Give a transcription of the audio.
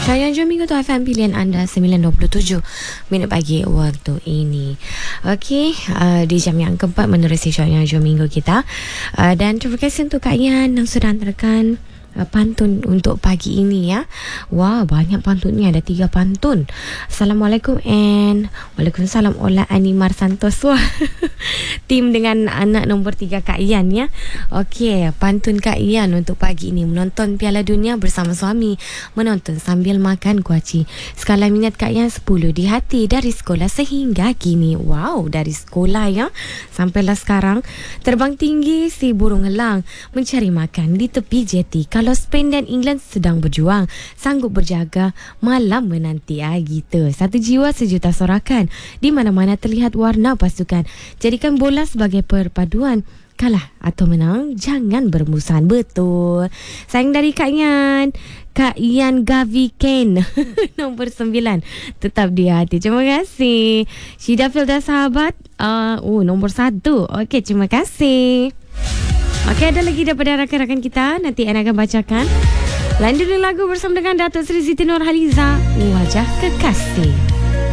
Syariah Jom Minggu tu FM pilihan anda 9.27 minit pagi waktu ini. Okey, di jam yang keempat menerusi Syariah Jom Minggu kita. Dan terima kasih untuk Kak Yan yang sudah hantarkan pantun untuk pagi ini ya. Wah, banyak pantunnya, ada 3 pantun. Assalamualaikum and Waalaikumsalam Ola Animar Santos. Wah, tim dengan anak nombor 3 Kak Yan ya. Okey, pantun Kak Yan untuk pagi ini: menonton Piala Dunia bersama suami, menonton sambil makan kuaci. Skala minat Kak Yan 10 di hati dari sekolah sehingga kini. Wow, dari sekolah ya sampailah sekarang. Terbang tinggi si burung elang, mencari makan di tepi jeti. Kalau Spain dan England sedang berjuang, sanggup berjaga malam menanti. Gitu. Satu jiwa sejuta sorakan, di mana-mana terlihat warna pasukan. Jadikan bola sebagai perpaduan. Kalah atau menang, jangan bermusuhan. Betul. Sayang dari Kak Yan. Kak Yan Gavi Ken nombor 9 tetap di hati. Terima kasih. Syida Filda sahabat nombor 1. Okey, terima kasih. Okey, ada lagi daripada rakan-rakan kita. Nanti Ana akan bacakan. Lanjutkan lagu bersama dengan Datuk Seri Siti Nurhaliza, Wajah Kekasih.